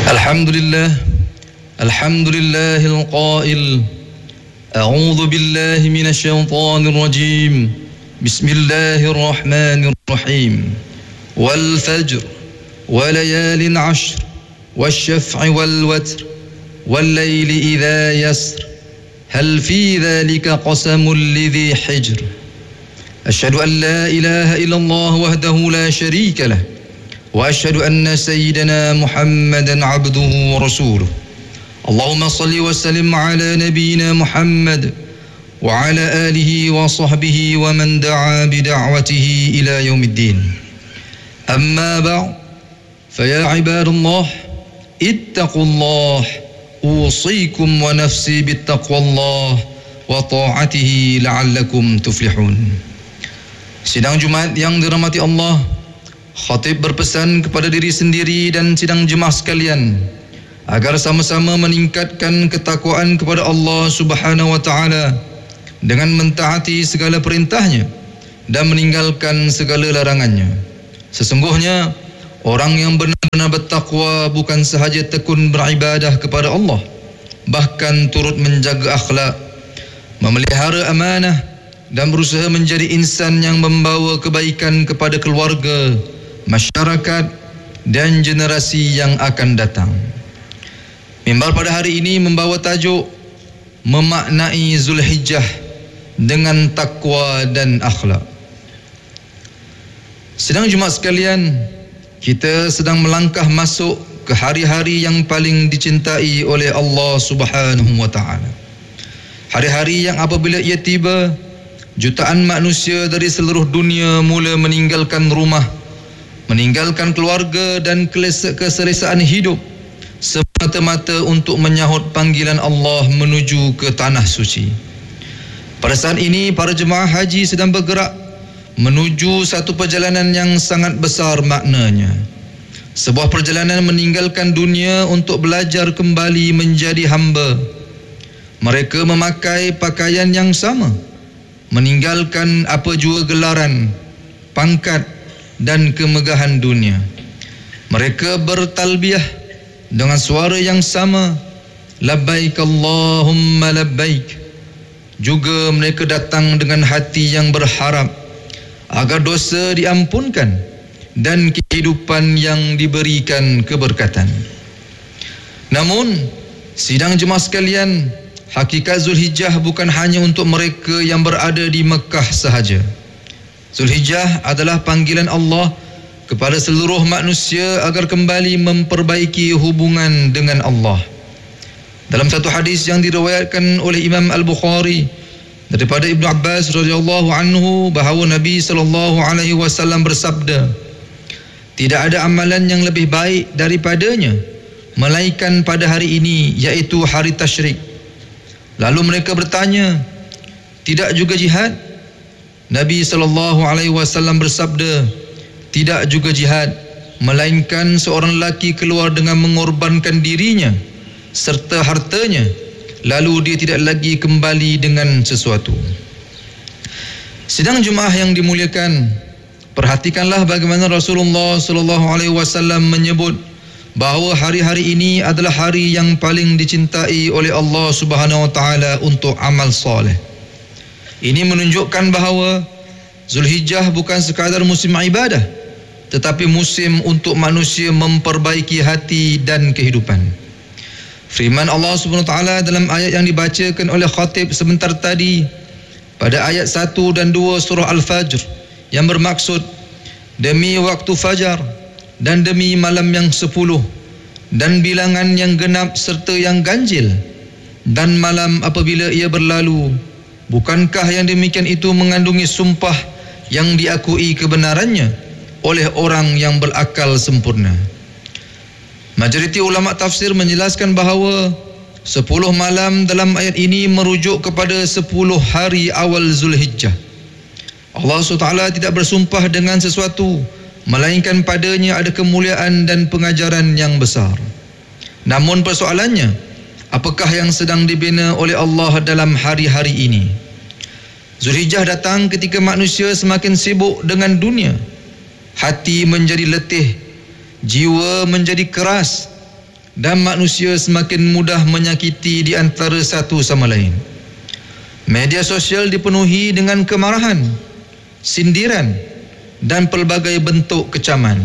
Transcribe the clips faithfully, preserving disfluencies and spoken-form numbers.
الحمد لله الحمد لله القائل أعوذ بالله من الشيطان الرجيم بسم الله الرحمن الرحيم والفجر وليال عشر والشفع والوتر والليل إذا يسر هل في ذلك قسم لذي حجر أشهد أن لا إله إلا الله وحده لا شريك له وأشهد أن سيدنا محمدا عبده ورسوله اللهم صل وسلم على نبينا محمد وعلى آله وصحبه ومن دعا بدعوته إلى يوم الدين أما بعد فيا عباد الله اتقوا الله أوصيكم ونفسي بالتقوى الله وطاعته لعلكم تفلحون. Sidang Jumat yang dirahmati Allah, khatib berpesan kepada diri sendiri dan sidang jemaah sekalian agar sama-sama meningkatkan ketakwaan kepada Allah Subhanahu wa taala dengan mentaati segala perintahnya dan meninggalkan segala larangannya. Sesungguhnya orang yang benar-benar bertakwa bukan sahaja tekun beribadah kepada Allah, bahkan turut menjaga akhlak, memelihara amanah dan berusaha menjadi insan yang membawa kebaikan kepada keluarga, masyarakat dan generasi yang akan datang. Mimbar pada hari ini membawa tajuk memaknai Zulhijjah dengan takwa dan akhlak. Sedang Jumat sekalian, kita sedang melangkah masuk ke hari-hari yang paling dicintai oleh Allah Subhanahu wa taala. Hari-hari yang apabila ia tiba, jutaan manusia dari seluruh dunia mula meninggalkan rumah, meninggalkan keluarga dan keselesaan hidup semata-mata untuk menyahut panggilan Allah menuju ke tanah suci. Pada saat ini para jemaah haji sedang bergerak menuju satu perjalanan yang sangat besar maknanya. Sebuah perjalanan meninggalkan dunia untuk belajar kembali menjadi hamba. Mereka memakai pakaian yang sama, meninggalkan apa jua gelaran, pangkat dan kemegahan dunia. Mereka bertalbiyah dengan suara yang sama, labbaik Allahumma labbaik. Juga mereka datang dengan hati yang berharap agar dosa diampunkan dan kehidupan yang diberikan keberkatan. Namun, sidang jemaah sekalian, hakikat Zulhijjah bukan hanya untuk mereka yang berada di Mekah sahaja. Zulhijjah adalah panggilan Allah kepada seluruh manusia agar kembali memperbaiki hubungan dengan Allah. Dalam satu hadis yang diriwayatkan oleh Imam Al-Bukhari daripada Ibnu Abbas radhiyallahu anhu bahawa Nabi sallallahu alaihi wasallam bersabda, tidak ada amalan yang lebih baik daripadanya melainkan pada hari ini, iaitu hari tasyrik. Lalu mereka bertanya, tidak juga jihad? Nabi sallallahu alaihi wasallam bersabda, tidak juga jihad, melainkan seorang lelaki keluar dengan mengorbankan dirinya serta hartanya, lalu dia tidak lagi kembali dengan sesuatu. Sidang jemaah yang dimuliakan, perhatikanlah bagaimana Rasulullah sallallahu alaihi wasallam menyebut bahawa hari-hari ini adalah hari yang paling dicintai oleh Allah Subhanahu wa taala untuk amal soleh. Ini menunjukkan bahawa Zulhijjah bukan sekadar musim ibadah, tetapi musim untuk manusia memperbaiki hati dan kehidupan. Firman Allah Subhanahu wa taala dalam ayat yang dibacakan oleh khatib sebentar tadi, pada ayat satu dan dua surah Al-Fajr, yang bermaksud, demi waktu fajar dan demi malam yang sepuluh dan bilangan yang genap serta yang ganjil, dan malam apabila ia berlalu, bukankah yang demikian itu mengandungi sumpah yang diakui kebenarannya oleh orang yang berakal sempurna. Majoriti ulama tafsir menjelaskan bahawa sepuluh malam dalam ayat ini merujuk kepada sepuluh hari awal Zulhijjah. Allah subhanahu wa taala tidak bersumpah dengan sesuatu melainkan padanya ada kemuliaan dan pengajaran yang besar. Namun persoalannya, apakah yang sedang dibina oleh Allah dalam hari-hari ini? Zulhijjah datang ketika manusia semakin sibuk dengan dunia, hati menjadi letih, jiwa menjadi keras, dan manusia semakin mudah menyakiti di antara satu sama lain. Media sosial dipenuhi dengan kemarahan, sindiran dan pelbagai bentuk kecaman.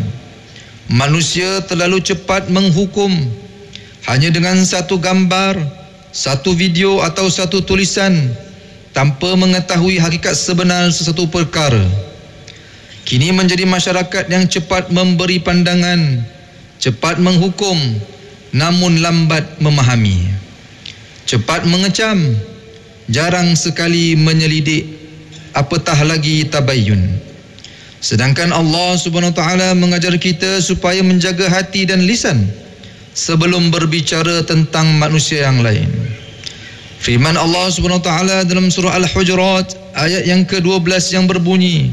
Manusia terlalu cepat menghukum hanya dengan satu gambar, satu video atau satu tulisan tanpa mengetahui hakikat sebenar sesuatu perkara. Kini menjadi masyarakat yang cepat memberi pandangan, cepat menghukum, namun lambat memahami. Cepat mengecam, jarang sekali menyelidik, apatah lagi tabayyun. Sedangkan Allah Subhanahu Wa Taala mengajar kita supaya menjaga hati dan lisan sebelum berbicara tentang manusia yang lain. Firman Allah Subhanahu Wa Taala dalam surah Al-Hujurat ayat yang kedua belas yang berbunyi,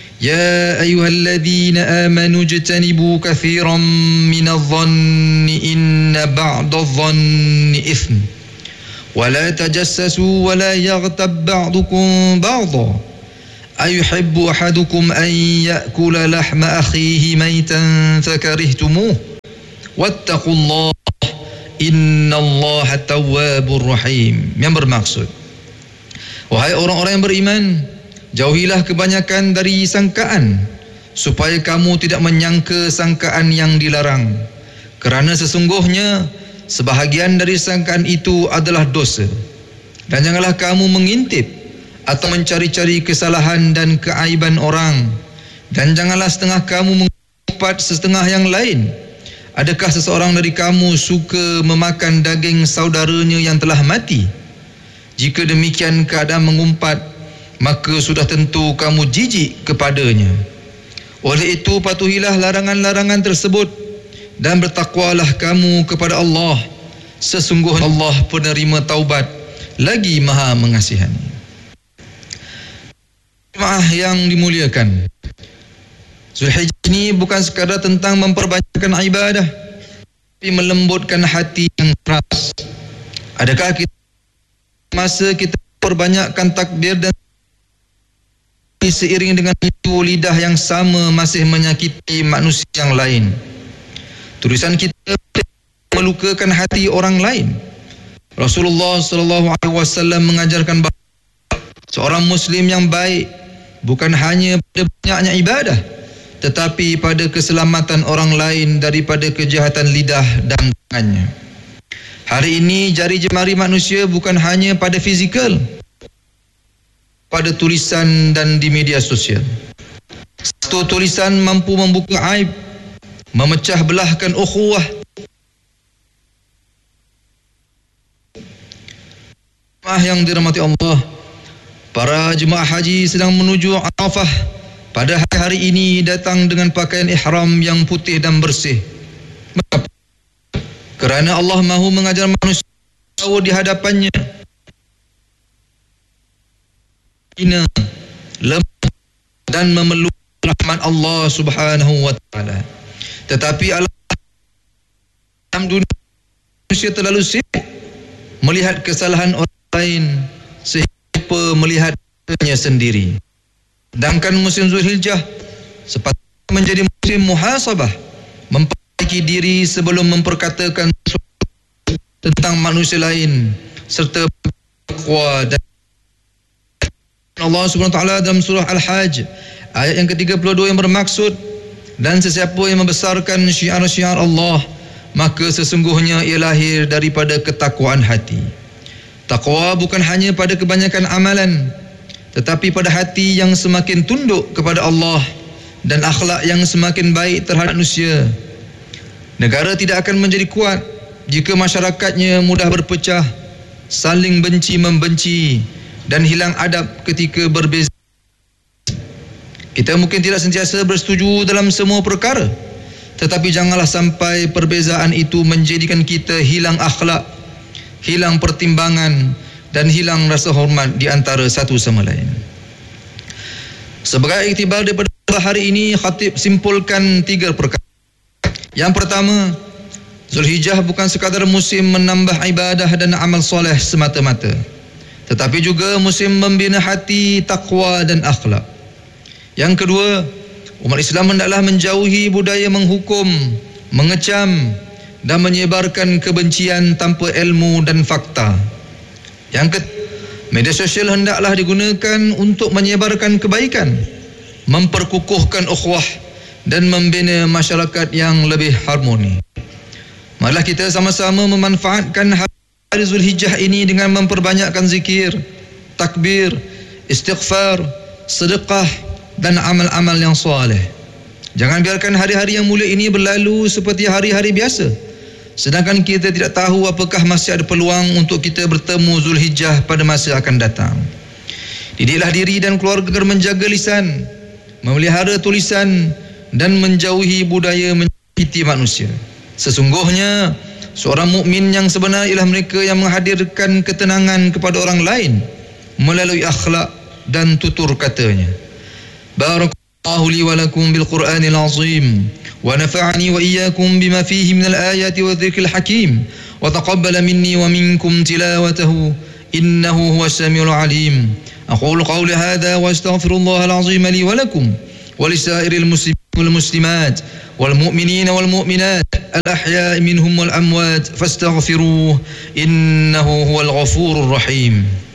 Ya ayyuhalladzina amanu jtanibu katsiran minadh-dhanni inna ba'dadh-dhanni itsm wa la tajassasu wa la yaghtab ba'dukum ba'dha ayuhibbu ahadukum an ya'kula lahma akhihi maytan fakarihtumuh wattaqullaha innallaha tawwabur rahim. Yang bermaksud, wahai orang-orang yang beriman, jauhilah kebanyakan dari sangkaan supaya kamu tidak menyangka sangkaan yang dilarang, kerana sesungguhnya sebahagian dari sangkaan itu adalah dosa. Dan janganlah kamu mengintip atau mencari-cari kesalahan dan keaiban orang, dan janganlah setengah kamu mengumpat setengah yang lain. Adakah seseorang dari kamu suka memakan daging saudaranya yang telah mati? Jika demikian keadaan mengumpat, maka sudah tentu kamu jijik kepadanya. Oleh itu patuhilah larangan-larangan tersebut dan bertakwalah kamu kepada Allah. Sesungguhnya Allah penerima taubat lagi Maha mengasihani. Jemaah yang dimuliakan, Zulhijjah ini bukan sekadar tentang memperbanyakkan ibadah, tapi melembutkan hati yang keras. Adakah kita masa kita perbanyakkan takbir dan seiring dengan itu lidah yang sama masih menyakiti manusia yang lain? Tulisan kita melukakan hati orang lain. Rasulullah sallallahu alaihi wasallam mengajarkan bahawa seorang muslim yang baik bukan hanya pada banyaknya ibadah, tetapi pada keselamatan orang lain daripada kejahatan lidah dan tangannya. Hari ini jari jemari manusia bukan hanya pada fizikal, pada tulisan dan di media sosial. Satu tulisan mampu membuka aib, memecah belahkan ukhuwah. Jemaah yang dirahmati Allah, para jemaah haji sedang menuju Arafah pada hari ini datang dengan pakaian ihram yang putih dan bersih. Mengapa? Kerana Allah mahu mengajar manusia di hadapannya ina lemah dan memeluk rahmat Allah Subhanahu wa taala. Tetapi dalam dunia manusia terlalu sibuk melihat kesalahan orang lain sehingga melihatnya sendiri. Sedangkan musim Zulhijjah sepatutnya menjadi musim muhasabah, memperbaiki diri sebelum memperkatakan tentang manusia lain serta bertakwa. Dan Allah Subhanahu wa taala dalam surah Al-Hajj ayat yang ke tiga puluh dua yang bermaksud, dan sesiapa yang membesarkan syiar-syiar Allah, maka sesungguhnya ia lahir daripada ketakwaan hati. Takwa bukan hanya pada kebanyakan amalan, tetapi pada hati yang semakin tunduk kepada Allah dan akhlak yang semakin baik terhadap manusia. Negara tidak akan menjadi kuat jika masyarakatnya mudah berpecah, saling benci-membenci dan hilang adab ketika berbeza. Kita mungkin tidak sentiasa bersetuju dalam semua perkara, tetapi janganlah sampai perbezaan itu menjadikan kita hilang akhlak, hilang pertimbangan dan hilang rasa hormat di antara satu sama lain. Sebagai iktibar daripada hari ini, khatib simpulkan tiga perkara. Yang pertama, Zulhijjah bukan sekadar musim menambah ibadah dan amal soleh semata-mata, tetapi juga musim membina hati, takwa dan akhlak. Yang kedua, umat Islam hendaklah menjauhi budaya menghukum, mengecam dan menyebarkan kebencian tanpa ilmu dan fakta. Yang ketiga, media sosial hendaklah digunakan untuk menyebarkan kebaikan, memperkukuhkan ukhuwah dan membina masyarakat yang lebih harmoni. Marilah kita sama-sama memanfaatkan hari Zulhijjah ini dengan memperbanyakkan zikir, takbir, istighfar, sedekah dan amal-amal yang soleh. Jangan biarkan hari-hari yang mulia ini berlalu seperti hari-hari biasa, sedangkan kita tidak tahu apakah masih ada peluang untuk kita bertemu Zulhijjah pada masa akan datang. Didiklah diri dan keluarga agar menjaga lisan, memelihara tulisan dan menjauhi budaya menyakiti manusia. Sesungguhnya seorang mukmin yang sebenar ialah mereka yang menghadirkan ketenangan kepada orang lain melalui akhlak dan tutur katanya. Barakallahu li wa lakum bil Qur'anil azim wa nafa'ani wa iyyakum bima fihi minal ayati wa dhikril hakim wa taqabbala minni wa minkum tilawatahu innahu huwas samiul alim. Aqulu qawli hadha wa astaghfirullahal azim li wa lakum wa lisairil muslimin wal muslimat wal mu'minina wal mu'minat al-ahya'i minhum wal amwat fastaghfiruhu innahu huwal ghafurur rahim.